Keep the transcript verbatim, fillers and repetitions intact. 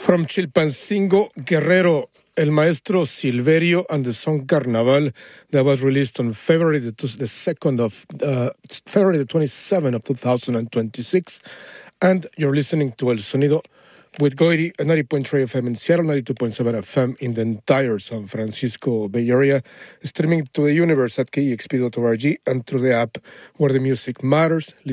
From Chilpancingo, Guerrero, El Maestro Silverio and the song Carnaval that was released on February the, the second of uh, February the twenty-seventh of two thousand twenty-six, and you're listening to El Sonido with Goiri at ninety point three F M in Seattle, ninety-two point seven F M in the entire San Francisco Bay Area, streaming to the universe at K E X P dot org and through the app where the music matters.